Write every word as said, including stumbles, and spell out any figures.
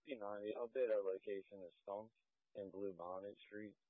fifty-nine, the update our location is Stump and Blue Bonnet Street.